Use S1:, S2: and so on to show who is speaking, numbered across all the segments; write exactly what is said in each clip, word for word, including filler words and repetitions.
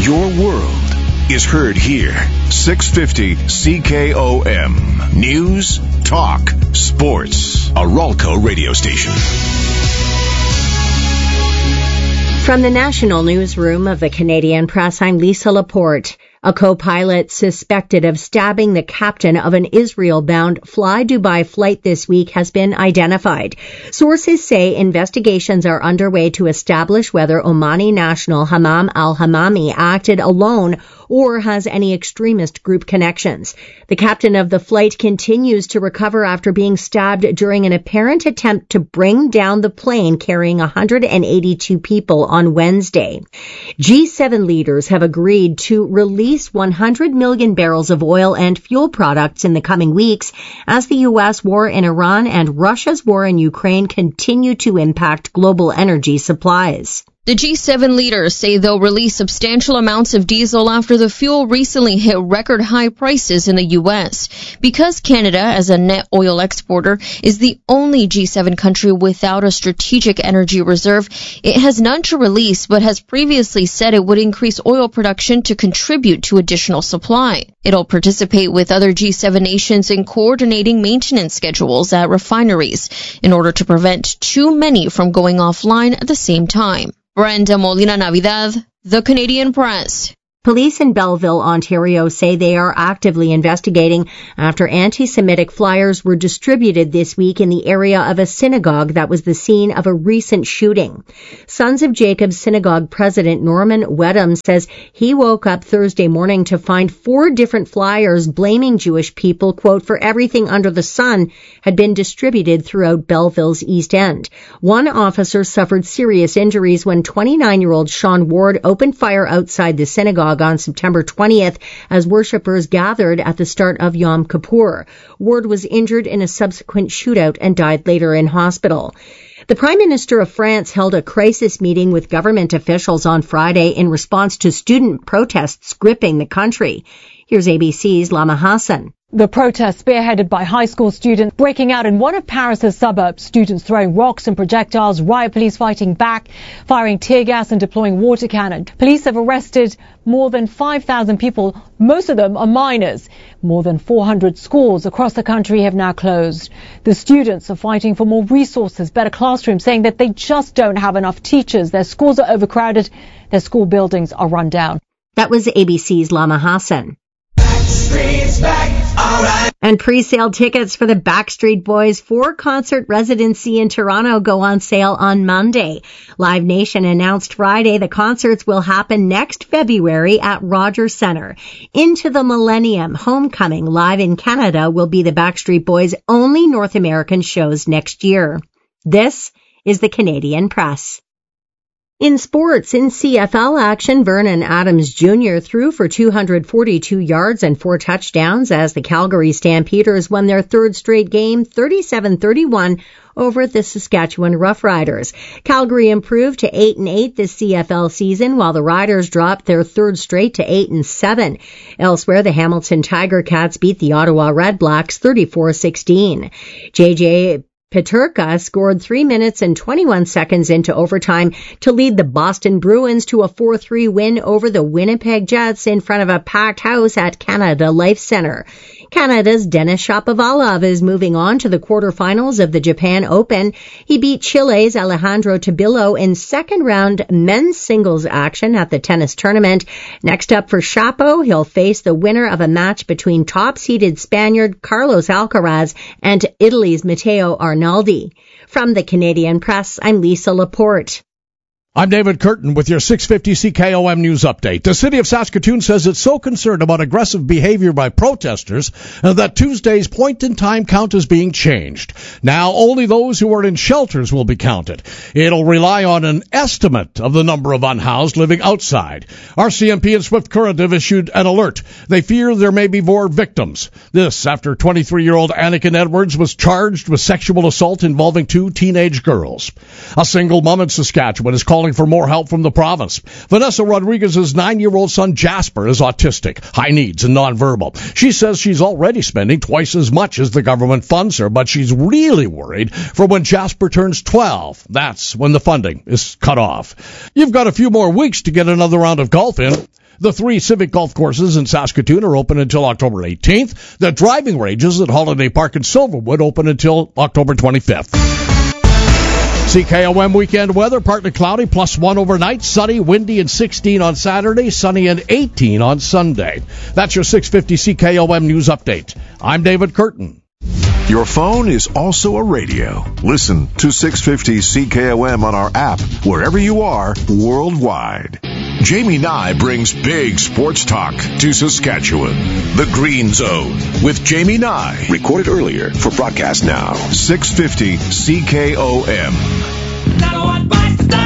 S1: Your world is heard here. six fifty C K O M. News, talk, sports. A Ralco radio station.
S2: From the National Newsroom of the Canadian Press, I'm Lisa Laporte. A co-pilot suspected of stabbing the captain of an Israel-bound Fly Dubai flight this week has been identified. Sources say investigations are underway to establish whether Omani national Hammam al-Hammami acted alone or has any extremist group connections. The captain of the flight continues to recover after being stabbed during an apparent attempt to bring down the plane carrying one hundred eighty-two people on Wednesday. G seven leaders have agreed to release one hundred million barrels of oil and fuel products in the coming weeks as the U S war in Iran and Russia's war in Ukraine continue to impact global energy supplies.
S3: The G seven leaders say they'll release substantial amounts of diesel after the fuel recently hit record high prices in the U S. Because Canada, as a net oil exporter, is the only G seven country without a strategic energy reserve, it has none to release, but has previously said it would increase oil production to contribute to additional supply. It'll participate with other G seven nations in coordinating maintenance schedules at refineries in order to prevent too many from going offline at the same time. Brenda Molina Navidad, The Canadian Press.
S2: Police in Belleville, Ontario say they are actively investigating after anti-Semitic flyers were distributed this week in the area of a synagogue that was the scene of a recent shooting. Sons of Jacob Synagogue President Norman Wedham says he woke up Thursday morning to find four different flyers blaming Jewish people, quote, for everything under the sun had been distributed throughout Belleville's East End. One officer suffered serious injuries when twenty-nine-year-old Sean Ward opened fire outside the synagogue on September twentieth as worshippers gathered at the start of Yom Kippur. Ward was injured in a subsequent shootout and died later in hospital. The Prime Minister of France held a crisis meeting with government officials on Friday in response to student protests gripping the country. Here's A B C's Lama Hassan.
S4: The protest, spearheaded by high school students, breaking out in one of Paris's suburbs. Students throwing rocks and projectiles, riot police fighting back, firing tear gas and deploying water cannon. Police have arrested more than five thousand people. Most of them are minors. More than four hundred schools across the country have now closed. The students are fighting for more resources, better classrooms, saying that they just don't have enough teachers. Their schools are overcrowded. Their school buildings are run down.
S2: That was A B C's Lama Hassan.
S5: Backstreet's back, all right.
S2: And pre-sale tickets for the Backstreet Boys four-concert residency in Toronto go on sale on Monday. Live Nation announced Friday the concerts will happen next February at Rogers Centre. Into the Millennium Homecoming live in Canada will be the Backstreet Boys' only North American shows next year. This is the Canadian Press. In sports, in C F L action, Vernon Adams Junior threw for two hundred forty-two yards and four touchdowns as the Calgary Stampeders won their third straight game thirty-seven thirty-one over the Saskatchewan Roughriders. Calgary improved to eight and eight this C F L season, while the Riders dropped their third straight to eight and seven. Elsewhere, the Hamilton Tiger Cats beat the Ottawa Red Blacks thirty-four sixteen. J J Peterka scored three minutes and twenty-one seconds into overtime to lead the Boston Bruins to a four three win over the Winnipeg Jets in front of a packed house at Canada Life Centre. Canada's Denis Shapovalov is moving on to the quarterfinals of the Japan Open. He beat Chile's Alejandro Tabillo in second-round men's singles action at the tennis tournament. Next up for Shapo, he'll face the winner of a match between top-seeded Spaniard Carlos Alcaraz and Italy's Matteo Arnaldi. From the Canadian Press, I'm Lisa Laporte.
S6: I'm David Curtin with your six fifty C K O M News Update. The city of Saskatoon says it's so concerned about aggressive behavior by protesters that Tuesday's point-in-time count is being changed. Now, only those who are in shelters will be counted. It'll rely on an estimate of the number of unhoused living outside. R C M P and Swift Current have issued an alert. They fear there may be more victims. This after twenty-three-year-old Anakin Edwards was charged with sexual assault involving two teenage girls. A single mom in Saskatchewan is calling for more help from the province. Vanessa Rodriguez's nine-year-old son Jasper is autistic, high needs, and nonverbal. She says she's already spending twice as much as the government funds her, but she's really worried for when Jasper turns twelve. That's when the funding is cut off. You've got a few more weeks to get another round of golf in. The three Civic golf courses in Saskatoon are open until October eighteenth. The driving ranges at Holiday Park in Silverwood open until October twenty-fifth. C K O M weekend weather, partly cloudy, plus one overnight, sunny, windy, and sixteen on Saturday, sunny and eighteen on Sunday. That's your six fifty C K O M news update. I'm David Curtin.
S1: Your phone is also a radio. Listen to six fifty C K O M on our app, wherever you are, worldwide. Jamie Nye brings big sports talk to Saskatchewan. The Green Zone with Jamie Nye. Recorded earlier for broadcast now. six fifty C K O M.
S5: Another one bites the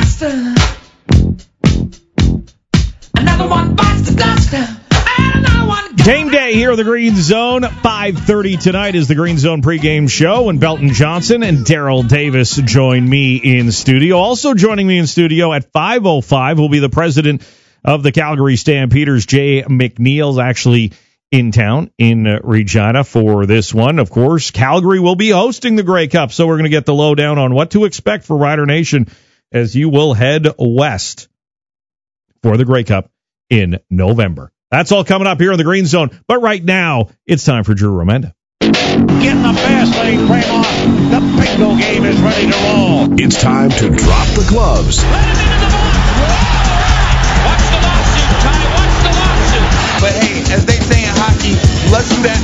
S5: dust. Another one bites the dust. Another one.
S7: Game day here at the Green Zone. five thirty tonight is the Green Zone pregame show, and Belton Johnson and Daryl Davis join me in studio. Also joining me in studio at five oh five will be the president of the Calgary Stampeders, Jay McNeil's actually in town in Regina for this one. Of course, Calgary will be hosting the Grey Cup, so we're going to get the lowdown on what to expect for Rider Nation as you will head west for the Grey Cup in November. That's all coming up here in the Green Zone. But right now, it's time for Drew Remenda.
S8: Get in the fast lane, frame on. The bingo game is ready to roll.
S1: It's time to drop the gloves.
S5: Let him into the box. Watch the lawsuit, Ty. Watch the lawsuit.
S9: But hey, as they say in hockey, let's do that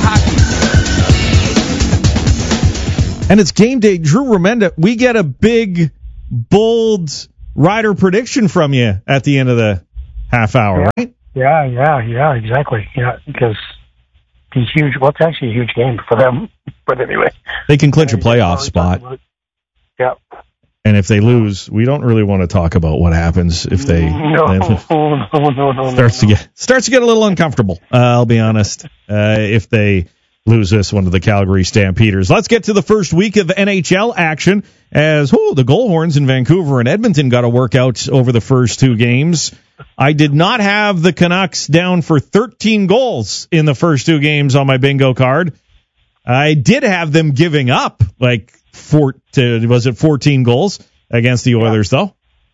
S9: hockey.
S7: And it's game day. Drew Remenda, we get a big, bold rider prediction from you at the end of the half hour,
S10: yeah.
S7: right?
S10: Yeah, yeah, yeah, exactly. Yeah, because he's huge. Well, it's actually a huge game for them. But anyway,
S7: they can clinch a playoff spot.
S10: Yeah.
S7: And if they lose, we don't really want to talk about what happens if they
S10: no,
S7: if
S10: no, no, no, no,
S7: starts
S10: no.
S7: to get starts to get a little uncomfortable. Uh, I'll be honest. Uh, if they lose this one to the Calgary Stampeders. Let's get to the first week of N H L action as oh, the Goalhorns in Vancouver and Edmonton got a workout over the first two games. I did not have the Canucks down for thirteen goals in the first two games on my bingo card. I did have them giving up like four to, was it fourteen goals against the Oilers, yeah. though?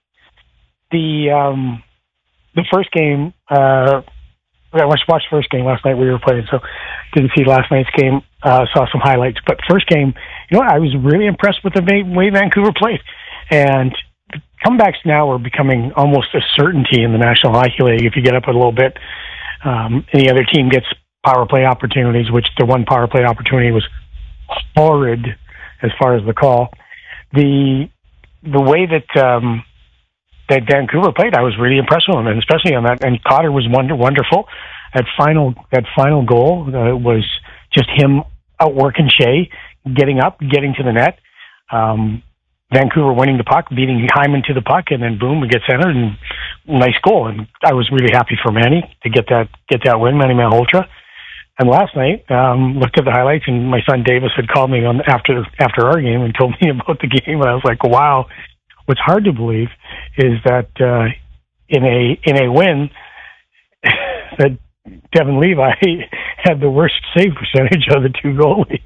S10: The um, the first game, uh, I watched the first game last night we were playing, so didn't see last night's game, uh, saw some highlights. But first game, you know what, I was really impressed with the way Vancouver played. And comebacks now are becoming almost a certainty in the National Hockey League. If you get up a little bit, um, and the other team gets power play opportunities, which the one power play opportunity was horrid as far as the call. The the way that um, that Vancouver played, I was really impressed with them, and especially on that. And Cotter was wonder, wonderful. That final that final goal uh, was just him outworking Shea, getting up, getting to the net. Um, Vancouver winning the puck, beating Hyman to the puck, and then boom, it gets centered, and nice goal. And I was really happy for Manny to get that get that win, Manny Malhotra. And last night, um, looked at the highlights, and my son Davis had called me on after after our game and told me about the game, and I was like, wow. What's hard to believe is that uh, in a in a win, that Devin Levi had the worst save percentage of the two goalies.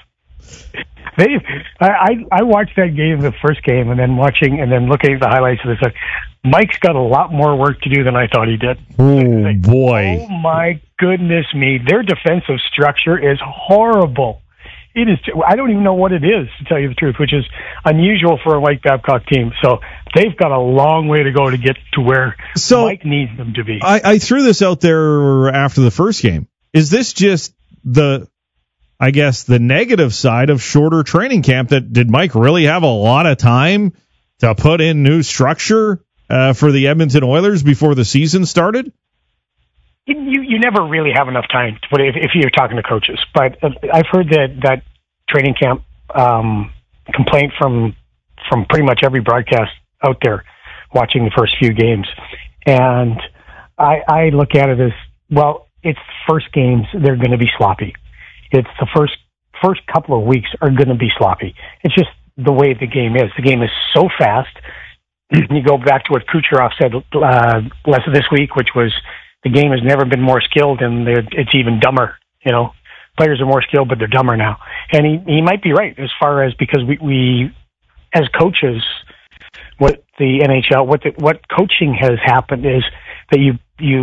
S10: They, I, I, I watched that game, the first game, and then watching and then looking at the highlights of this. Mike's got a lot more work to do than I thought he did.
S7: Oh like, boy!
S10: Oh my goodness me! Their defensive structure is horrible. It is. I don't even know what it is, to tell you the truth, which is unusual for a Mike Babcock team. So they've got a long way to go to get to where
S7: so
S10: Mike needs them to be.
S7: I, I threw this out there after the first game. Is this just the, I guess, the negative side of shorter training camp? That did Mike really have a lot of time to put in new structure uh, for the Edmonton Oilers before the season started?
S10: You you never really have enough time to put it if, if you're talking to coaches. But uh, I've heard that that training camp um, complaint from from pretty much every broadcast out there watching the first few games, and I, I look at it as well. It's the first games; they're going to be sloppy. It's the first first couple of weeks are going to be sloppy. It's just the way the game is. The game is so fast. You go back to what Kucherov said uh, less of this week, which was, the game has never been more skilled, and it's even dumber. You know, players are more skilled, but they're dumber now. And he, he might be right as far as, because we, we as coaches, what the N H L, what the, what coaching has happened is that you you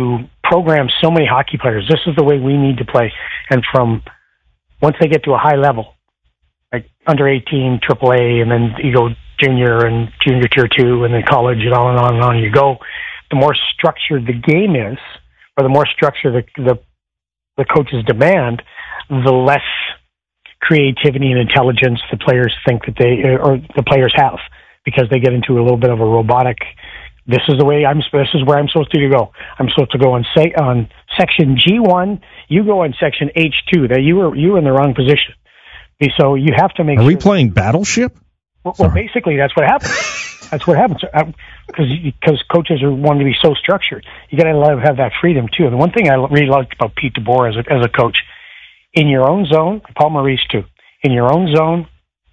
S10: program so many hockey players. This is the way we need to play. And from once they get to a high level, like under eighteen, triple A, and then you go junior and junior tier two, and then college, and on and on and on you go, the more structured the game is, or the more structured the, the, the coaches demand, the less creativity and intelligence the players think that they, or the players have, because they get into a little bit of a robotic, this is the way I'm, this is where I'm supposed to go. I'm supposed to go on say, on section G one, you go on section H two, that you were, you were in the wrong position. So you have to make
S7: Are
S10: sure
S7: we playing Battleship?
S10: Well, well basically that's what happens. That's what happens. Because because coaches are wanting to be so structured. You got to have that freedom too. And the one thing I really liked about Pete DeBoer as a, as a coach, in your own zone, Paul Maurice too, in your own zone,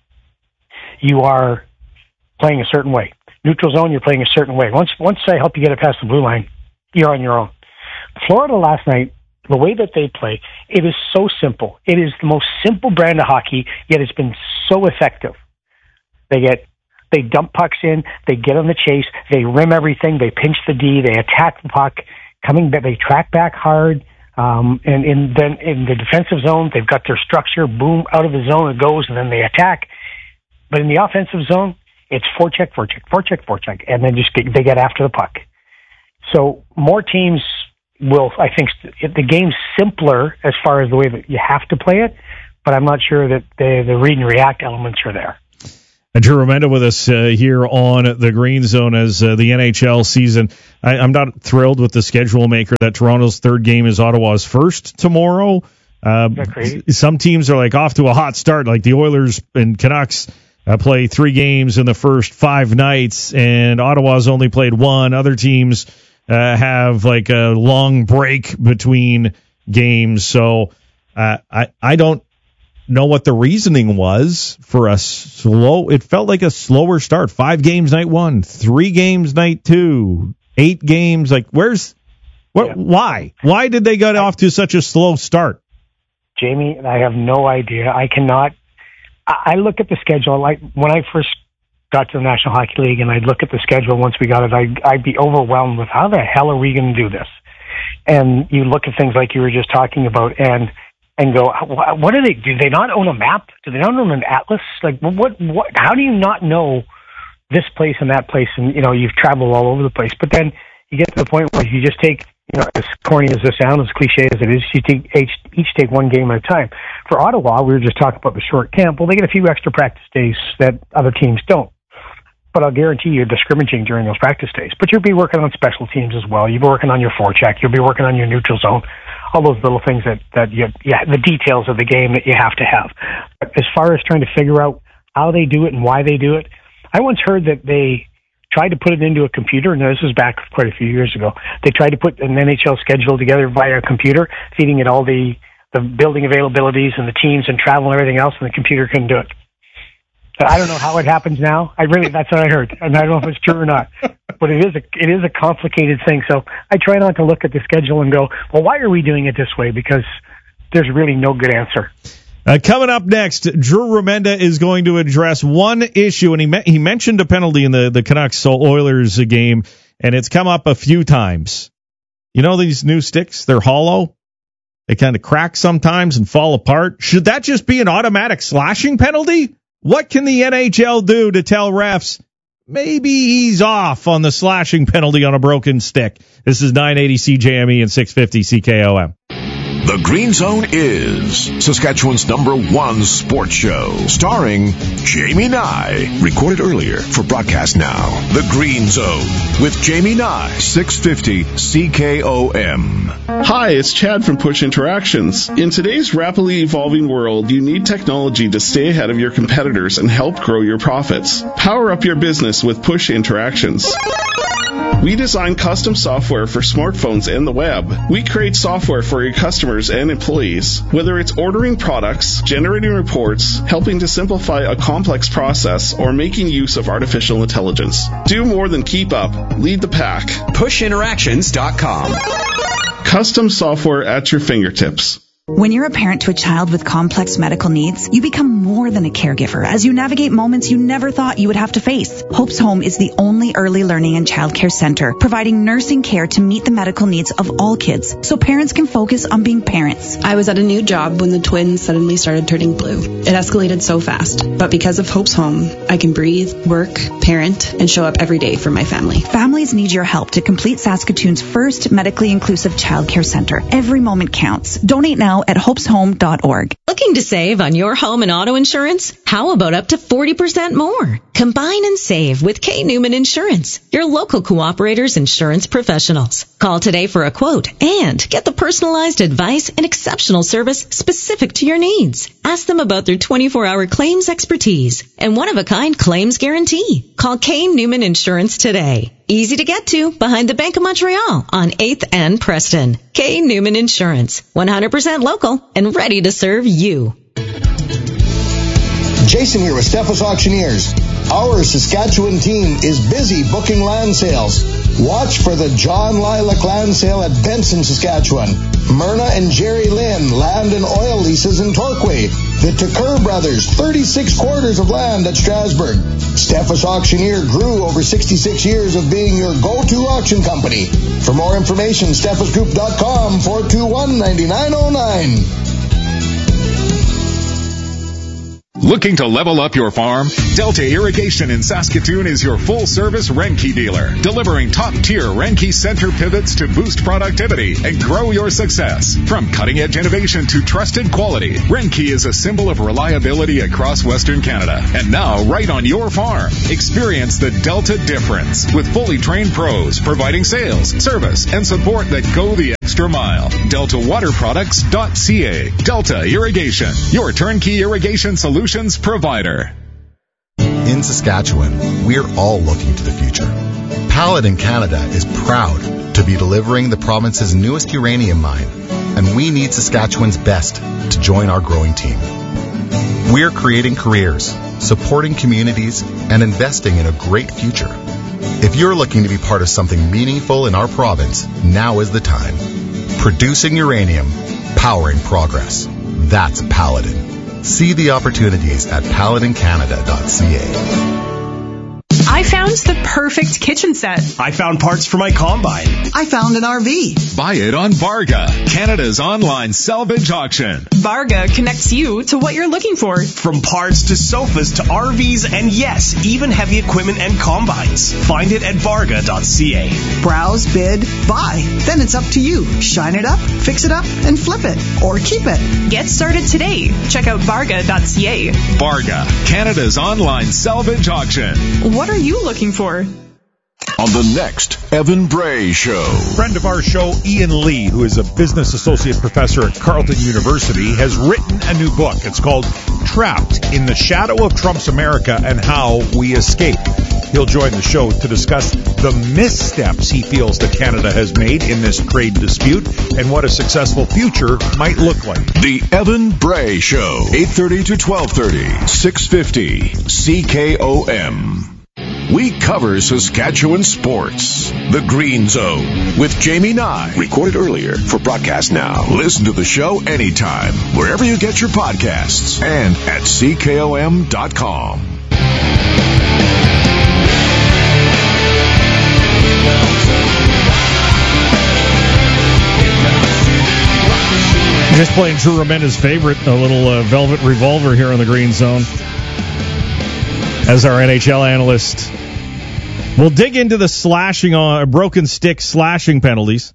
S10: you are playing a certain way. Neutral zone, you're playing a certain way. Once once I help you get it past the blue line, you're on your own. Florida last night, the way that they play, it is so simple. It is the most simple brand of hockey, yet it's been so effective. They get, they dump pucks in, they get on the chase, they rim everything, they pinch the D, they attack the puck, coming back, they track back hard, um, and in then in the defensive zone, they've got their structure, boom, out of the zone it goes, and then they attack. But in the offensive zone, it's forecheck, forecheck, forecheck, forecheck, and then just get, they get after the puck. So more teams will, I think, the game's simpler as far as the way that you have to play it, but I'm not sure that the, the read and react elements are there.
S7: And Drew Remenda with us uh, here on the Green Zone as uh, the N H L season. I, I'm not thrilled with the schedule maker that Toronto's third game is Ottawa's first tomorrow. Uh, some teams are like off to a hot start, like the Oilers and Canucks uh, play three games in the first five nights, and Ottawa's only played one. Other teams uh, have like a long break between games. So uh, I I don't know what the reasoning was for a slow, it felt like a slower start. Five games night one, three games night two, eight games. Like, where's, what, yeah. why? Why did they get off to such a slow start?
S10: Jamie, I have no idea. I cannot, I, I look at the schedule, like when I first got to the National Hockey League and I'd look at the schedule once we got it, I'd, I'd be overwhelmed with how the hell are we going to do this? And you look at things like you were just talking about, and and go, what do they, do they not own a map? Do they not own an atlas? Like, what, what, how do you not know this place and that place? And, you know, you've traveled all over the place, but then you get to the point where you just take, you know, as corny as this sounds, as cliche as it is, you take each, each take one game at a time. For Ottawa, we were just talking about the short camp. Well, they get a few extra practice days that other teams don't. But I'll guarantee you you're scrimmaging during those practice days. But you'll be working on special teams as well. You'll be working on your forecheck. You'll be working on your neutral zone. All those little things that, that you, yeah, the details of the game that you have to have. But as far as trying to figure out how they do it and why they do it, I once heard that they tried to put it into a computer, and this was back quite a few years ago. They tried to put an N H L schedule together via a computer, feeding it all the, the building availabilities and the teams and travel and everything else, and the computer couldn't do it. I don't know how it happens now. I really, that's what I heard, and I don't know if it's true or not. But it is a, it is a complicated thing. So I try not to look at the schedule and go, well, why are we doing it this way? Because there's really no good answer.
S7: Uh, coming up next, Drew Remenda is going to address one issue, and he me- he mentioned a penalty in the the Canucks Oilers game, and it's come up a few times. You know these new sticks? They're hollow. They kind of crack sometimes and fall apart. Should that just be an automatic slashing penalty? What can the N H L do to tell refs, maybe ease off on the slashing penalty on a broken stick? This is nine eighty C J M E and six fifty C K O M.
S1: The Green Zone is Saskatchewan's number one sports show, starring Jamie Nye. Recorded earlier for broadcast now. The Green Zone with Jamie Nye, six fifty C K O M.
S11: Hi, it's Chad from Push Interactions. In today's rapidly evolving world, you need technology to stay ahead of your competitors and help grow your profits. Power up your business with Push Interactions. We design custom software for smartphones and the web. We create software for your customers and employees. Whether it's ordering products, generating reports, helping to simplify a complex process, or making use of artificial intelligence. Do more than keep up. Lead the pack.
S12: push interactions dot com.
S11: Custom software at your fingertips.
S12: When you're a parent to a child with complex medical needs, you become more than a caregiver as you navigate moments you never thought you would have to face. Hope's Home is the only early learning and childcare center providing nursing care to meet the medical needs of all kids so parents can focus on being parents.
S13: I was at a new job when the twins suddenly started turning blue. It escalated so fast, but because of Hope's Home, I can breathe, work, parent, and show up every day for my family.
S12: Families need your help to complete Saskatoon's first medically inclusive childcare center. Every moment counts. Donate now at hopes home dot org.
S14: Looking to save on your home and auto insurance? How about up to forty percent more? Combine and save with K. Newman Insurance, your local Cooperator's insurance professionals. Call today for a quote and get the personalized advice and exceptional service specific to your needs. Ask them about their twenty-four hour claims expertise and one-of-a-kind claims guarantee. Call K. Newman Insurance today. Easy to get to behind the Bank of Montreal on eighth and Preston. K. Newman Insurance, one hundred percent local and ready to serve you.
S15: Jason here with Steffes Auctioneers. Our Saskatchewan team is busy booking land sales. Watch for the John Lilac Land Sale at Benson, Saskatchewan. Myrna and Jerry Lynn Land and Oil Leases in Torquay. The Tucker Brothers, thirty-six quarters of land at Strasbourg. Steffes Auctioneer grew over sixty-six years of being your go-to auction company. For more information, steffes group dot com, four two one, nine nine zero nine.
S16: Looking to level up your farm? Delta Irrigation in Saskatoon is your full-service Renke dealer, delivering top-tier Renke center pivots to boost productivity and grow your success. From cutting-edge innovation to trusted quality, Renke is a symbol of reliability across Western Canada. And now, right on your farm, experience the Delta difference with fully trained pros providing sales, service, and support that go the extra mile. delta water products dot c a. Delta Irrigation, your turnkey irrigation solution provider.
S17: In Saskatchewan, we're all looking to the future. Paladin Canada is proud to be delivering the province's newest uranium mine, and we need Saskatchewan's best to join our growing team. We're creating careers, supporting communities, and investing in a great future. If you're looking to be part of something meaningful in our province, now is the time. Producing uranium, powering progress. That's Paladin. See the opportunities at paladin canada dot c a.
S18: I found the perfect kitchen set.
S19: I found parts for my combine.
S20: I found an R V.
S16: Buy it on Varga, Canada's online salvage auction.
S18: Varga connects you to what you're looking for.
S19: From parts to sofas to R Vs and yes, even heavy equipment and combines. Find it at varga dot c a.
S20: Browse, bid, buy. Then it's up to you. Shine it up, fix it up, and flip it. Or keep it.
S18: Get started today. Check out varga dot c a.
S16: Varga, Canada's online salvage auction.
S18: What are you looking for?
S1: On the next Evan Bray Show.
S7: Friend of our show, Ian Lee, who is a business associate professor at Carleton University, has written a new book. It's called Trapped in the Shadow of Trump's America and How We Escape. He'll join the show to discuss the missteps he feels that Canada has made in this trade dispute and what a successful future might look like.
S1: The Evan Bray Show, eight thirty to twelve thirty, six fifty C K O M. We cover Saskatchewan sports. The Green Zone with Jamie Nye. Recorded earlier for broadcast now. Listen to the show anytime, wherever you get your podcasts, and at C K O M dot com.
S7: Just playing Drew Ramena's favorite, a little uh, Velvet Revolver here on the Green Zone. As our N H L analyst, we'll dig into the slashing on broken stick slashing penalties.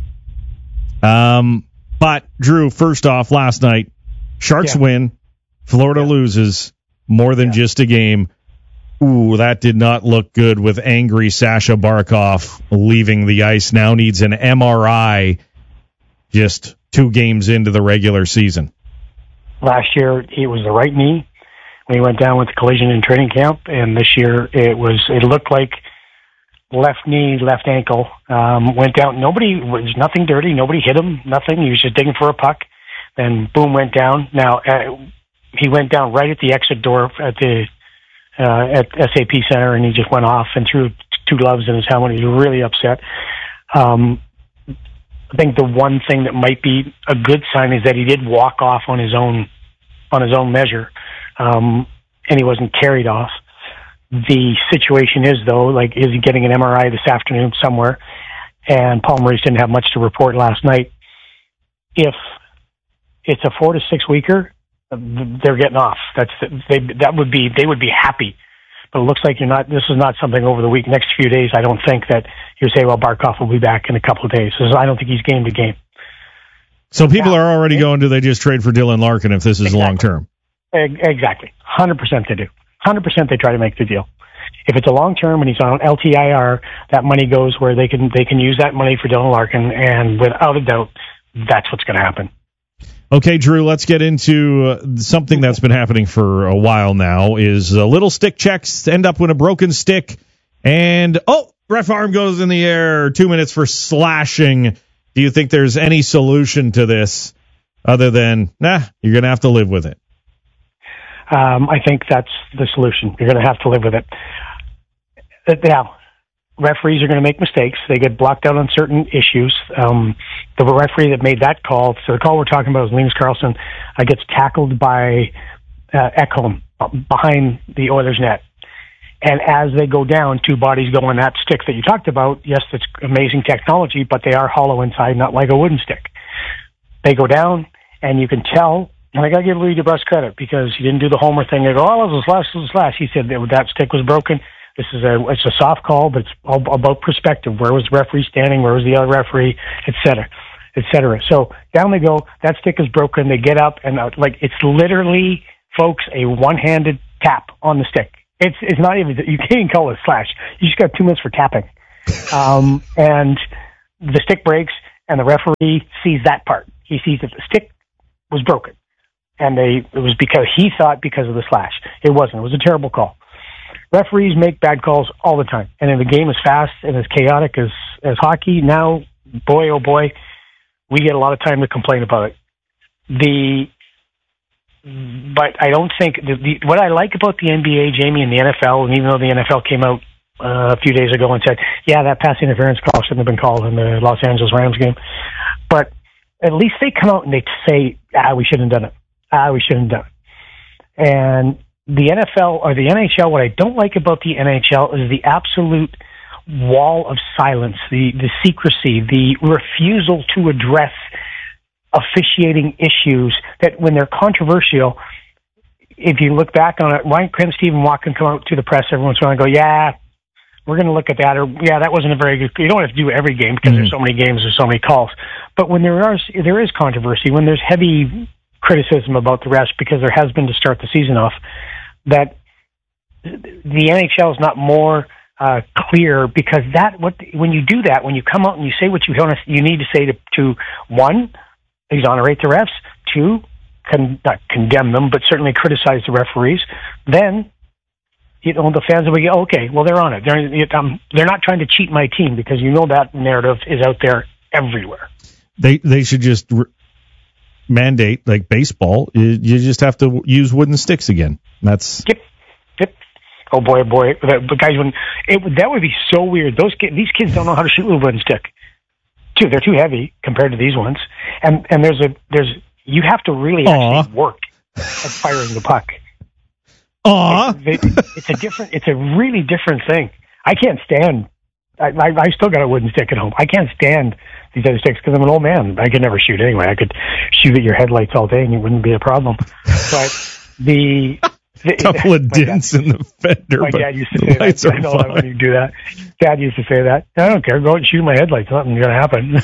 S7: Um, but Drew, first off, last night, Sharks yeah. win, Florida yeah. loses, more than yeah. just a game. Ooh, that did not look good with angry Sasha Barkov leaving the ice. Now needs an M R I just two games into the regular season.
S10: Last year, it was the right knee. When he went down with the collision in training camp, and this year it was, it looked like left knee, left ankle, um, went down. Nobody, was nothing dirty. Nobody hit him, nothing. He was just digging for a puck. Then boom, went down. Now, uh, he went down right at the exit door at the, uh, at S A P Center, and he just went off and threw two gloves in his helmet. He was really upset. Um, I think the one thing that might be a good sign is that he did walk off on his own on his own measure, um, and he wasn't carried off. The situation is, though, like, is he getting an M R I this afternoon somewhere? And Paul Maurice didn't have much to report last night. If it's a four to six weeker, they're getting off. That's they. That would be they would be happy. But it looks like you're not. This is not something over the week. Next few days, I don't think that you say, well, Barkov will be back in a couple of days. So I don't think he's game to game.
S7: So people are already going, do they just trade for Dylan Larkin if this is
S10: exactly.
S7: long term?
S10: Exactly. one hundred percent they do. one hundred percent they try to make the deal. If it's a long term and he's on L T I R, that money goes where they can they can use that money for Dylan Larkin, and without a doubt, that's what's going to happen.
S7: Okay, Drew, let's get into uh, something that's been happening for a while now, is uh, little stick checks end up with a broken stick, and, oh, ref arm goes in the air, two minutes for slashing. Do you think there's any solution to this other than, nah, you're going to have to live with it?
S10: Um, I think that's the solution. You're going to have to live with it. Uh, now, referees are going to make mistakes. They get blocked out on certain issues. Um, the referee that made that call, so the call we're talking about is Linus Karlsson, uh, gets tackled by uh, Ekholm behind the Oilers net. And as they go down, two bodies go on that stick that you talked about. Yes, it's amazing technology, but they are hollow inside, not like a wooden stick. They go down, and you can tell, and I got to give Louis DeBrusk credit because he didn't do the homer thing. They go, oh, it was a slash, it was a slash. He said that that stick was broken. This is a it's a soft call, but it's all about perspective. Where was the referee standing? Where was the other referee? Et cetera, et cetera. So down they go. That stick is broken. They get up, and uh, like it's literally, folks, a one-handed tap on the stick. It's it's not even, you can't even call it a slash. You just got two minutes for tapping. Um, and the stick breaks, and the referee sees that part. He sees that the stick was broken. And they it was because he thought because of the slash. It wasn't. It was a terrible call. Referees make bad calls all the time. And in the game as fast and as chaotic as, as hockey, now, boy, oh boy, we get a lot of time to complain about it. The But I don't think the, the, what I like about the N B A, Jamie, and the N F L, and even though the N F L came out uh, a few days ago and said, yeah, that pass interference call shouldn't have been called in the Los Angeles Rams game, but at least they come out and they say, ah, we shouldn't have done it. Ah, we shouldn't have done it. And the N F L or the N H L, what I don't like about the N H L is the absolute wall of silence, the, the secrecy, the refusal to address officiating issues that when they're controversial, if you look back on it, Ryan Krim, Stephen Watkin come out to the press every once in a while and go, yeah, we're going to look at that, or yeah, that wasn't a very good, you don't have to do every game because mm-hmm. there's so many games, there's so many calls. But when there are, there is controversy, when there's heavy criticism about the refs, because there has been to start the season off, that the N H L is not more uh, clear, because that, what, when you do that, when you come out and you say what you don't, you need to say to, to one, exonerate the refs, two, con- not condemn them, but certainly criticize the referees, then, you know, the fans will be, okay, well, they're on it. They're, um, they're not trying to cheat my team, because you know that narrative is out there everywhere.
S7: They they should just re- mandate, like baseball, you, you just have to use wooden sticks again. That's...
S10: Yep, yep. Oh, boy, oh, boy. But guys, when it, that would be so weird. Those kids, These kids don't know how to shoot with a wooden stick. Too, they're too heavy compared to these ones, and and there's a there's you have to really
S7: Aww.
S10: actually work at firing the puck.
S7: Aww.
S10: It, it, it's a different, it's a really different thing. I can't stand. I, I I still got a wooden stick at home. I can't stand these other sticks because I'm an old man. I could never shoot anyway. I could shoot at your headlights all day and it wouldn't be a problem. But the.
S7: A couple of dents dad, in the fender.
S10: My dad used to say that. I know that when you do that. Dad used to say that. I don't care. Go out and shoot my headlights. Nothing's going to happen.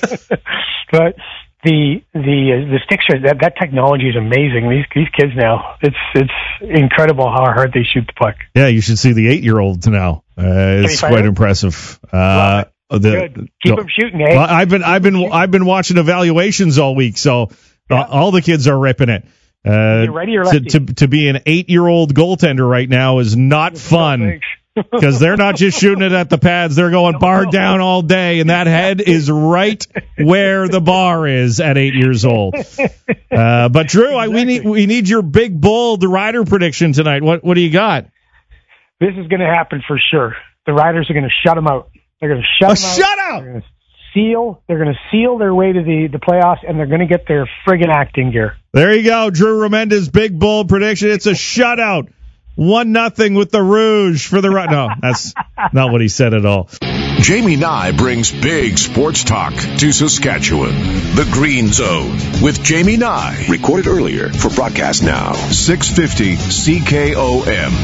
S10: But the the uh, the sticks are that that technology is amazing. These these kids now, it's it's incredible how hard they shoot the puck.
S7: Yeah, you should see the eight year olds now. Uh, it's quite impressive. Uh,
S10: the, Good. Keep them shooting. Eh?
S7: Well, I've been I've been I've been watching evaluations all week, so yeah. all the kids are ripping it. Uh,
S10: ready or
S7: to, to to be an eight-year-old goaltender right now is not fun, because they're not just shooting it at the pads; they're going bar down all day, and that head is right where the bar is at eight years old. Uh, but Drew, I, we need we need your big bold rider prediction tonight. What what do you got?
S10: This is going to happen for sure. The Riders are going to shut them out. They're going to shut
S7: a
S10: them out.
S7: Shut out.
S10: They're going to seal. They're going to seal their way to the, the playoffs, and they're going to get their friggin' act in gear.
S7: There you go, Drew Remendez, big bold prediction. It's a shutout. One nothing with the Rouge for the run. No, that's not what he said at all.
S1: Jamie Nye brings big sports talk to Saskatchewan. The Green Zone with Jamie Nye. Recorded earlier for broadcast now. six fifty C K O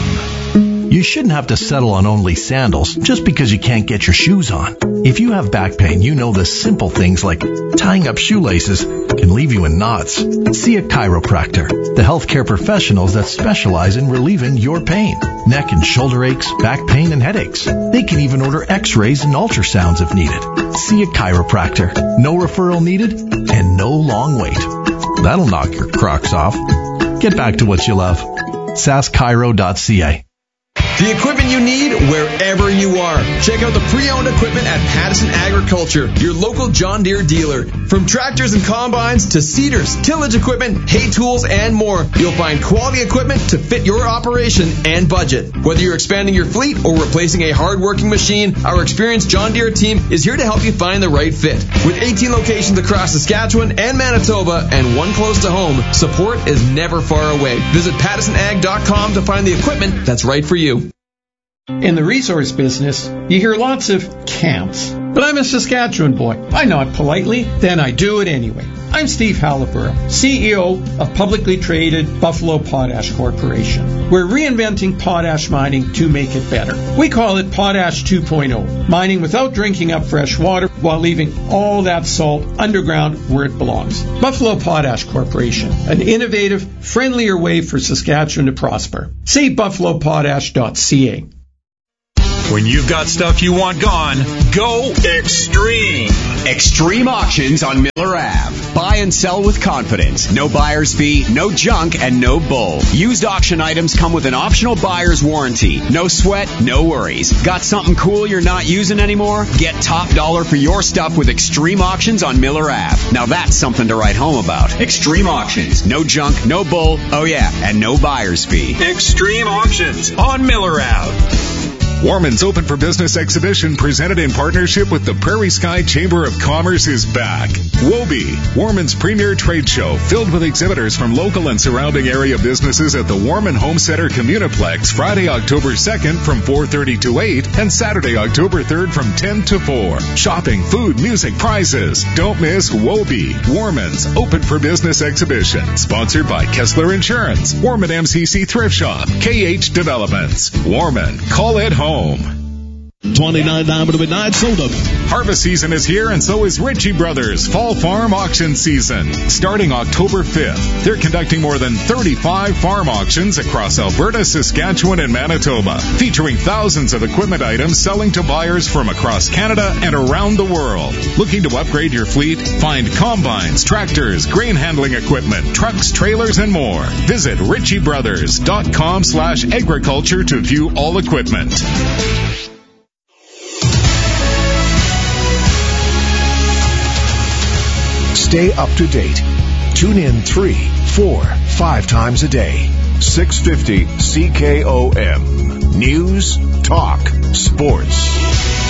S1: M.
S21: You shouldn't have to settle on only sandals just because you can't get your shoes on. If you have back pain, you know the simple things like tying up shoelaces can leave you in knots. See a chiropractor, the healthcare professionals that specialize in relieving your pain. Neck and shoulder aches, back pain, and headaches. They can even order x-rays and ultrasounds if needed. See a chiropractor. No referral needed and no long wait. That'll knock your Crocs off. Get back to what you love. sask chiro dot c a.
S22: The equipment you need wherever you are. Check out the pre-owned equipment at Pattison Agriculture, your local John Deere dealer. From tractors and combines to seeders, tillage equipment, hay tools, and more, you'll find quality equipment to fit your operation and budget. Whether you're expanding your fleet or replacing a hard-working machine, our experienced John Deere team is here to help you find the right fit. With eighteen locations across Saskatchewan and Manitoba and one close to home, support is never far away. Visit pattison ag dot com to find the equipment that's right for you.
S23: In the resource business, you hear lots of can'ts. But I'm a Saskatchewan boy. I nod politely, then I do it anyway. I'm Steve Halliburton, C E O of publicly traded Buffalo Potash Corporation. We're reinventing potash mining to make it better. We call it Potash two point oh, mining without drinking up fresh water while leaving all that salt underground where it belongs. Buffalo Potash Corporation, an innovative, friendlier way for Saskatchewan to prosper. See buffalo potash dot c a.
S24: When you've got stuff you want gone, go Extreme.
S25: Extreme Auctions on Miller Avenue. Buy and sell with confidence. No buyer's fee, no junk, and no bull. Used auction items come with an optional buyer's warranty. No sweat, no worries. Got something cool you're not using anymore? Get top dollar for your stuff with Extreme Auctions on Miller Avenue. Now that's something to write home about. Extreme Auctions. No junk, no bull, oh yeah, and no buyer's fee.
S24: Extreme Auctions on Miller Avenue.
S16: Warman's Open for Business exhibition, presented in partnership with the Prairie Sky Chamber of Commerce, is back. WOBE, Warman's premier trade show, filled with exhibitors from local and surrounding area businesses at the Warman Home Center Communiplex, Friday, October second from four thirty to eight, and Saturday, October third from ten to four. Shopping, food, music, prizes. Don't miss WOBE, Warman's Open for Business exhibition, sponsored by Kessler Insurance, Warman M C C Thrift Shop, K H Developments. Warman, call it home.
S26: twenty-nine Diamond Midnight sold up.
S16: Harvest season is here, and so is Ritchie Brothers Fall Farm Auction Season. Starting October fifth, they're conducting more than thirty-five farm auctions across Alberta, Saskatchewan, and Manitoba, featuring thousands of equipment items selling to buyers from across Canada and around the world. Looking to upgrade your fleet? Find combines, tractors, grain handling equipment, trucks, trailers, and more. Visit ritchie brothers dot com slash agriculture to view all equipment.
S1: Stay up to date. Tune in three, four, five times a day. six fifty C K O M. News, talk, sports.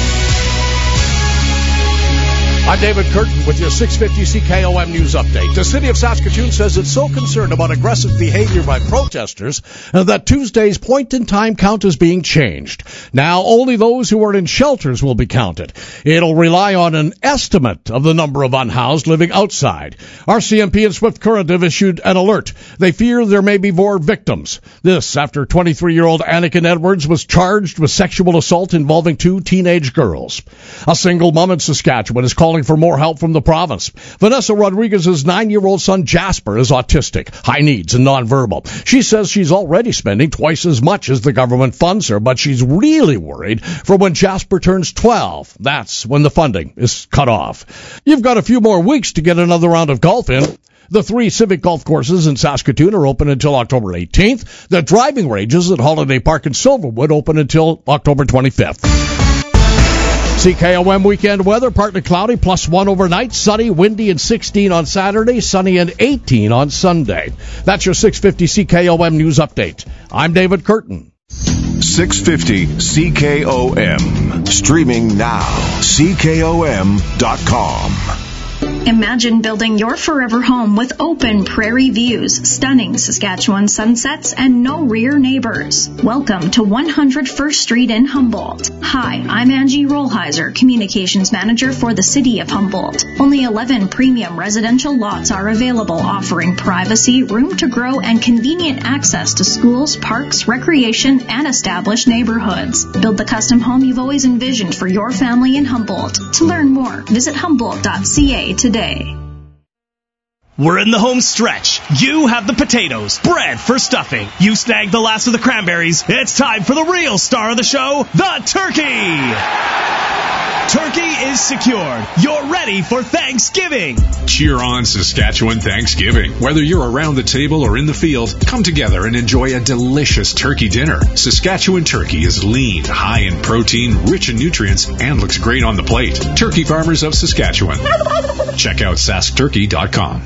S6: I'm David Curtin with your six fifty C K O M News Update. The city of Saskatoon says it's so concerned about aggressive behavior by protesters that Tuesday's point-in-time count is being changed. Now, only those who are in shelters will be counted. It'll rely on an estimate of the number of unhoused living outside. R C M P and Swift Current have issued an alert. They fear there may be more victims. This after twenty-three-year-old Anakin Edwards was charged with sexual assault involving two teenage girls. A single mom in Saskatchewan is calling for more help from the province. Vanessa Rodriguez's nine-year-old son Jasper is autistic, high needs, and nonverbal. She says she's already spending twice as much as the government funds her, but she's really worried for when Jasper turns twelve. That's when the funding is cut off. You've got a few more weeks to get another round of golf in. The three Civic golf courses in Saskatoon are open until October eighteenth. The driving ranges at Holiday Park and Silverwood open until October twenty-fifth. C K O M weekend weather, partly cloudy, plus one overnight, sunny, windy, and sixteen on Saturday, sunny and eighteen on Sunday. That's your six fifty C K O M News Update. I'm David Curtin.
S1: six fifty C K O M. Streaming now. C K O M dot com.
S2: Imagine building your forever home with open prairie views, stunning Saskatchewan sunsets, and no rear neighbors. Welcome to one hundred First Street in Humboldt. Hi, I'm Angie Rollheiser, Communications Manager for the City of Humboldt. Only eleven premium residential lots are available, offering privacy, room to grow, and convenient access to schools, parks, recreation, and established neighborhoods. Build the custom home you've always envisioned for your family in Humboldt. To learn more, visit humboldt dot c a today.
S19: We're in the home stretch. You have the potatoes, bread for stuffing. You snagged the last of the cranberries. It's time for the real star of the show, the turkey. Turkey is secured. You're ready for Thanksgiving.
S16: Cheer on Saskatchewan Thanksgiving. Whether you're around the table or in the field, come together and enjoy a delicious turkey dinner. Saskatchewan turkey is lean, high in protein, rich in nutrients, and looks great on the plate. Turkey Farmers of Saskatchewan. Check out sask turkey dot com.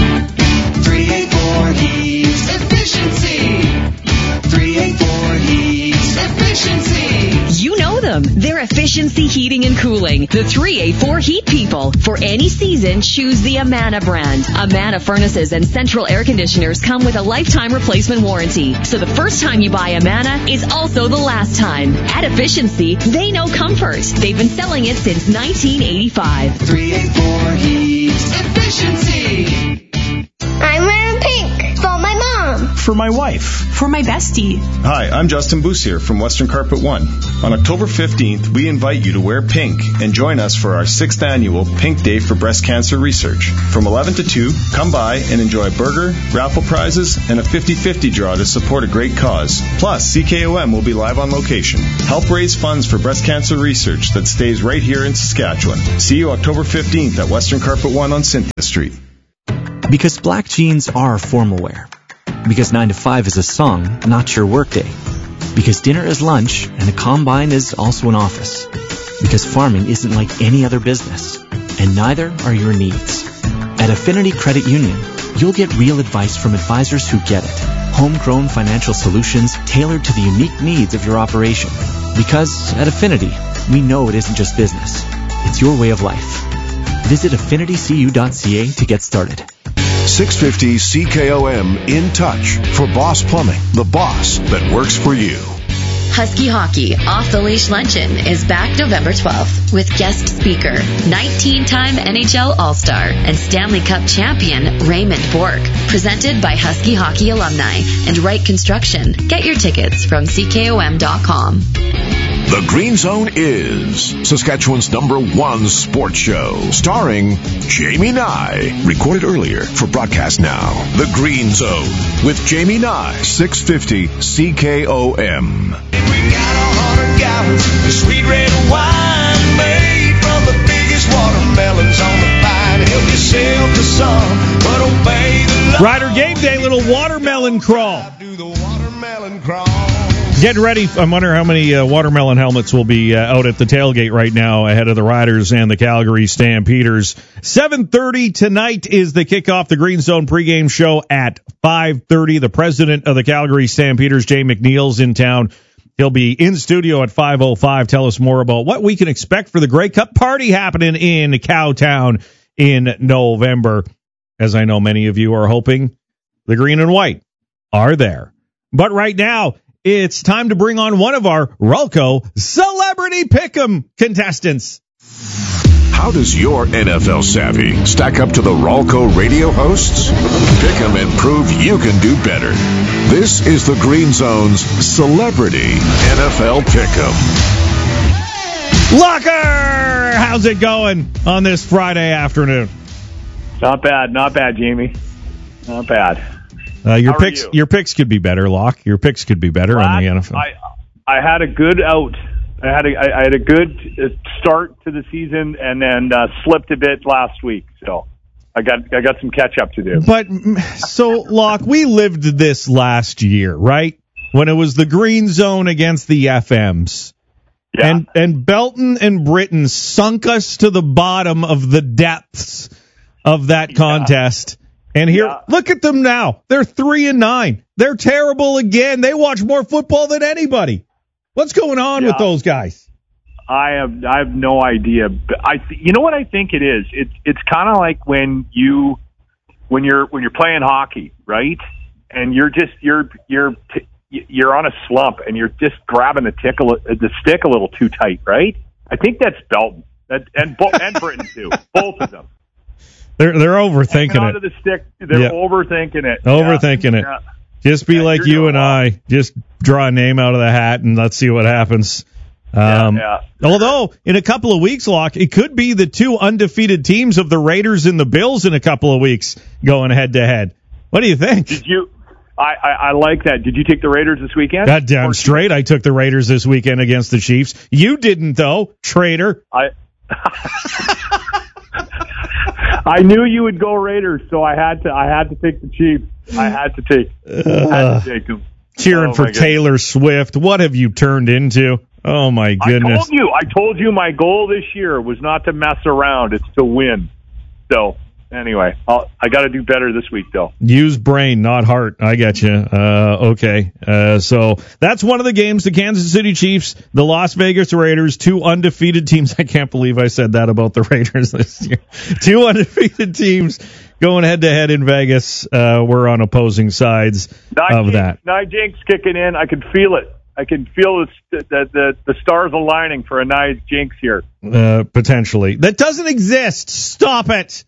S3: three eighty-four Heats Efficiency. three eighty-four Heats Efficiency.
S4: You know them. They're Efficiency Heating and Cooling. The three eighty-four Heat People. For any season, choose the Amana brand. Amana furnaces and central air conditioners come with a lifetime replacement warranty. So the first time you buy Amana is also the last time. At Efficiency, they know comfort. They've been selling it since nineteen eighty-five.
S3: three eighty-four Heats Efficiency.
S5: I'm wearing pink for my mom.
S19: For my wife.
S18: For my bestie.
S8: Hi, I'm Justin Boussier from Western Carpet One. On October fifteenth, we invite you to wear pink and join us for our sixth annual Pink Day for Breast Cancer Research. From eleven to two, come by and enjoy a burger, raffle prizes, and a fifty-fifty draw to support a great cause. Plus, C K O M will be live on location. Help raise funds for breast cancer research that stays right here in Saskatchewan. See you October fifteenth at Western Carpet One on Cynthia Street.
S9: Because black jeans are formal wear. Because nine to five is a song, not your workday. Because dinner is lunch, and a combine is also an office. Because farming isn't like any other business, and neither are your needs. At Affinity Credit Union, you'll get real advice from advisors who get it. Homegrown financial solutions tailored to the unique needs of your operation. Because at Affinity, we know it isn't just business. It's your way of life. Visit affinity c u dot c a to get started.
S1: six fifty C K O M In Touch for Boss Plumbing, the boss that works for you.
S27: Husky Hockey Off the Leash Luncheon is back November twelfth with guest speaker, nineteen-time N H L All-Star and Stanley Cup champion Raymond Bourque. Presented by Husky Hockey alumni and Wright Construction. Get your tickets from C K O M dot com.
S1: The Green Zone is Saskatchewan's number one sports show, starring Jamie Nye. Recorded earlier for broadcast now. The Green Zone with Jamie Nye, six fifty C K O M.
S3: We got a hundred gallons of sweet red wine made from the biggest watermelons on the vine. Help yourself to some, but obey the law.
S7: Rider Game Day, little watermelon crawl.
S3: Do the watermelon crawl.
S7: Getting ready. I wonder how many uh, watermelon helmets will be uh, out at the tailgate right now ahead of the Riders and the Calgary Stampeders. seven thirty tonight is the kickoff. The Green Zone pregame show at five thirty. The president of the Calgary Stampeders, Jay McNeil's in town. He'll be in studio at five oh five. Tell us more about what we can expect for the Grey Cup party happening in Cowtown in November. As I know many of you are hoping, the green and white are there. But right now, it's time to bring on one of our Rulco Celebrity Pick'em contestants.
S1: How does your N F L savvy stack up to the Rulco radio hosts? Pick 'em and prove you can do better. This is the Green Zone's Celebrity N F L Pick'em.
S7: Locker! How's it going on this Friday afternoon?
S28: Not bad, not bad, Jamie. Not bad.
S7: Uh, your
S28: How
S7: picks,
S28: you?
S7: your picks could be better, Locke. Your picks could be better
S28: Last,
S7: on the N F L.
S28: I, I had a good out. I had a, I had a good start to the season, and then uh, slipped a bit last week. So I got I got some catch up to do.
S7: But so, Locke, we lived this last year, right? When it was the Green Zone against the F Ms. Yeah. And and Belton and Britton sunk us to the bottom of the depths of that contest. Yeah. And here, yeah. Look at them now. They're three and nine. They're terrible again. They watch more football than anybody. What's going on
S28: Yeah.
S7: with those guys?
S28: I have I have no idea. But I th- you know what I think it is. It's it's kind of like when you when you're when you're playing hockey, right? And you're just you're you're t- you're on a slump and you're just grabbing the tick a li- the stick a little too tight, right? I think that's Belton that, and Bo- and Britton too, both of them.
S7: They're they're overthinking
S28: Hanging onto
S7: it.
S28: the stick, they're
S7: Yeah.
S28: overthinking it.
S7: Overthinking
S28: Yeah.
S7: it.
S28: Yeah.
S7: Just be
S28: Yeah,
S7: like
S28: you're
S7: you
S28: doing
S7: and
S28: well.
S7: I. Just draw a name out of the hat and let's see what happens. Um,
S28: yeah.
S7: Although, in a couple of weeks, Locke, it could be the two undefeated teams of the Raiders and the Bills in a couple of weeks going head to head. What do you think?
S28: Did you? I, I, I like that. Did you take the Raiders this weekend?
S7: Goddamn straight. I took the Raiders this weekend against the Chiefs. You didn't, though, traitor.
S28: I I knew you would go Raiders, so I had to. I had to take the Chiefs. I had to take. I had to take them.
S7: Cheering
S28: Oh,
S7: for
S28: my goodness.
S7: Taylor Swift. What have you turned into? Oh, my
S28: I
S7: goodness.
S28: told you. I told you my goal this year was not to mess around. It's to win. So anyway, I'll, I got to do better this week, though.
S7: Use brain, not heart. I got you. Uh, okay. Uh, so that's one of the games. The Kansas City Chiefs, the Las Vegas Raiders, two undefeated teams. I can't believe I said that about the Raiders this year. Two undefeated teams going head to head in Vegas. Uh, we're on opposing sides of that.
S28: Nia Jinx kicking in. I can feel it. I can feel the the the, the stars aligning for a Nia Jinx here.
S7: Uh, potentially. That doesn't exist. Stop it.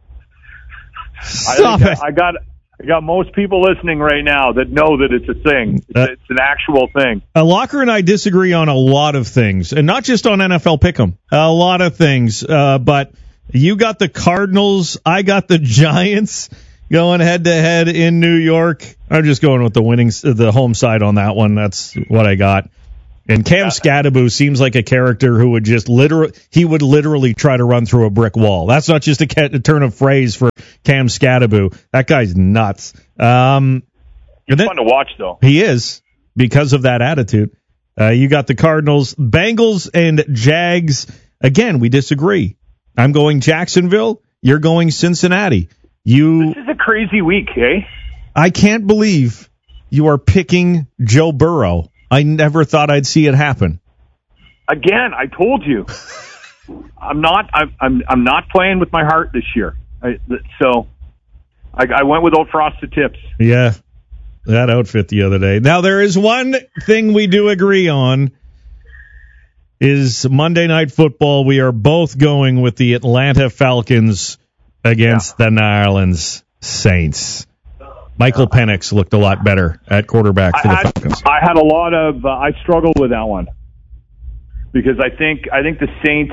S7: Stop
S28: I,
S7: it.
S28: I got I got most people listening right now that know that it's a thing. It's,
S7: Uh,
S28: it's an actual thing.
S7: Uh, Locker and I disagree on a lot of things, and not just on N F L Pick'em. A lot of things, uh, but you got the Cardinals, I got the Giants going head to head in New York. I'm just going with the winning, the home side on that one. That's what I got. And Cam Scadaboo seems like a character who would just literally, he would literally try to run through a brick wall. That's not just a, ca- a turn of phrase for Cam Scadaboo. That guy's nuts. Um,
S28: It's
S7: then,
S28: fun to watch, though.
S7: he is, because of that attitude. Uh, you got the Cardinals, Bengals, and Jags. Again, we disagree. I'm going Jacksonville. You're going Cincinnati. You,
S28: This is a crazy week, eh?
S7: I can't believe you are picking Joe Burrow. I never thought I'd see it happen.
S28: Again, I told you. I'm not. I'm. I'm. I'm not playing with my heart this year. I, so, I, I went with old frosted tips.
S7: Yeah, that outfit the other day. Now, there is one thing we do agree on is Monday Night Football. We are both going with the Atlanta Falcons against the New Orleans Saints. Michael Penix looked a lot better at quarterback for
S28: I
S7: the
S28: had,
S7: Falcons.
S28: I had a lot of. Uh, I struggled with that one because I think. I think the Saints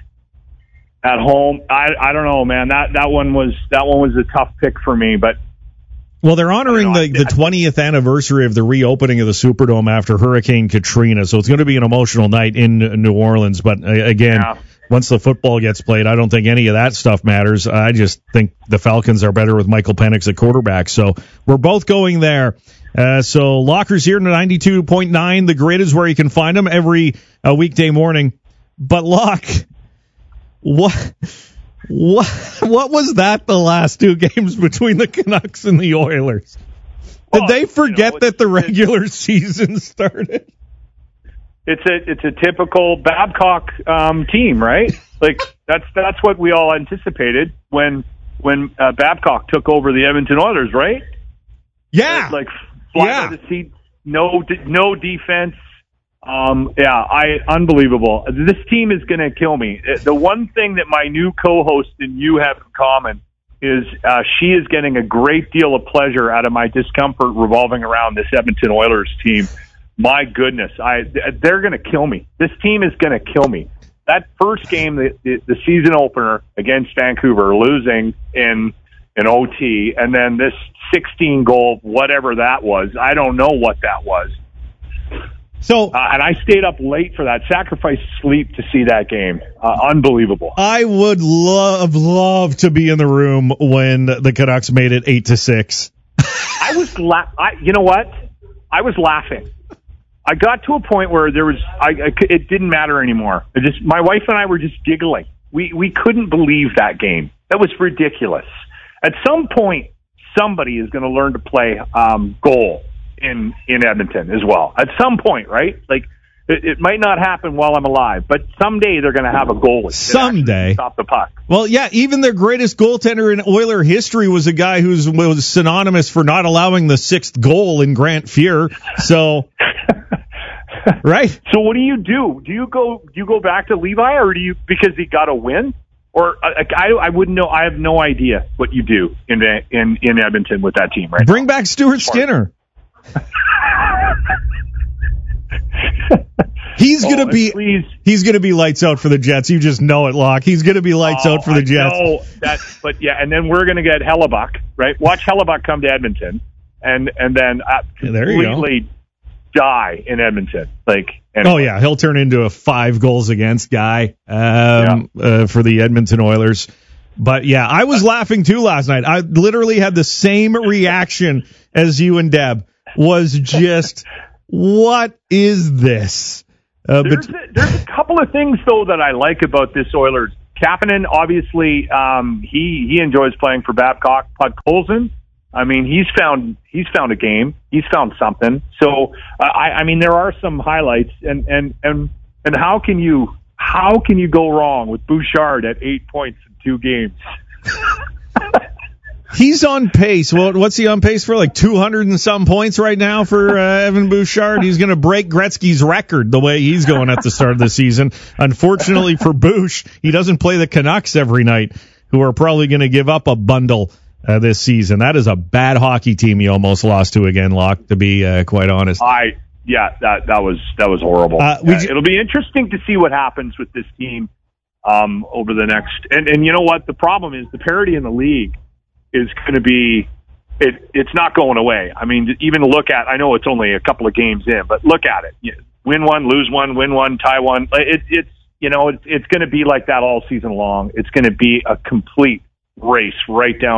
S28: at home. I. I don't know, man. That that one was. That one was a tough pick for me, but.
S7: Well, they're honoring the, the twentieth anniversary of the reopening of the Superdome after Hurricane Katrina, so it's going to be an emotional night in New Orleans. But uh, again,
S28: Yeah.
S7: once the football gets played, I don't think any of that stuff matters. I just think the Falcons are better with Michael Penix at quarterback. So we're both going there. Uh, so Lockers here, ninety-two point nine. The Grid is where you can find them every uh, weekday morning. But Lock, what? What what was that the last two games between the Canucks and the Oilers? Did
S28: Well,
S7: they forget
S28: you know,
S7: that the regular season started?
S28: It's a it's a typical Babcock um, team, right? Like that's that's what we all anticipated when when uh, Babcock took over the Edmonton Oilers, right?
S7: Yeah,
S28: It's like fly
S7: Yeah.
S28: by the seat, no de- no defense. Um, yeah, I unbelievable. This team is going to kill me. The one thing that my new co-host and you have in common is uh, she is getting a great deal of pleasure out of my discomfort revolving around this Edmonton Oilers team. My goodness, I they're going to kill me. This team is going to kill me. That first game, the, the, the season opener against Vancouver, losing in an O T, and then this sixteen goal, whatever that was, I don't know what that was.
S7: So,
S28: uh, and I stayed up late for that, sacrificed sleep to see that game. Uh, unbelievable.
S7: I would love love to be in the room when the Canucks made it eight to six.
S28: I was, la- I, you know what? I was laughing. I got to a point where there was, I, I, it didn't matter anymore. It just, my wife and I were just giggling. We we couldn't believe that game. That was ridiculous. At some point, somebody is going to learn to play um, goal in in Edmonton as well. At some point, right? Like it, it might not happen while I'm alive, but someday they're going to have a goalie.
S7: Someday.
S28: Stop the puck.
S7: Well, yeah, even their greatest goaltender in Oiler history was a guy who was synonymous for not allowing the sixth goal in Grant Fuhr. So, right?
S28: So what do you do? Do you go do you go back to Levi, or do you, because he got a win? Or uh, I, I wouldn't know. I have no idea what you do in in in Edmonton with that team right
S7: Bring
S28: now.
S7: back Stuart Skinner. He's gonna
S28: oh,
S7: be
S28: please.
S7: he's gonna be lights out for the Jets. You just know it, Locke. He's gonna be lights
S28: oh,
S7: out for the
S28: I
S7: Jets.
S28: know that, but yeah, and then we're gonna get Hellebuck, right? Watch Hellebuck come to Edmonton, and and then uh,
S7: yeah, there you
S28: completely
S7: go.
S28: die in Edmonton. Like, anyway.
S7: Oh yeah, he'll turn into a five goals against guy um, yeah. uh, for the Edmonton Oilers. But yeah, I was laughing too last night. I literally had the same reaction as you and Deb. Was just, what is this? Uh,
S28: there's,
S7: but,
S28: a, there's a couple of things though that I like about this Oilers. Kapanen, obviously, um, he he enjoys playing for Babcock. Podkolzin, I mean, he's found he's found a game. He's found something. So uh, I, I mean, there are some highlights, and and and and how can you how can you go wrong with Bouchard at eight points in two games?
S7: He's on pace. Well, what's he on pace for? Like two hundred and some points right now for uh, Evan Bouchard. He's going to break Gretzky's record the way he's going at the start of the season. Unfortunately for Bouch, he doesn't play the Canucks every night, who are probably going to give up a bundle uh, this season. That is a bad hockey team he almost lost to again, Locke, to be uh, quite honest.
S28: I yeah, that that was that was horrible.
S7: Uh,
S28: uh, it'll be interesting to see what happens with this team um, over the next. And and you know what? The problem is the parity in the league is going to be, it, it's not going away. I mean, even look at, I know it's only a couple of games in, but look at it. You win one, lose one, win one, tie one. It, it's, you know, it's, it's going to be like that all season long. It's going to be a complete race right down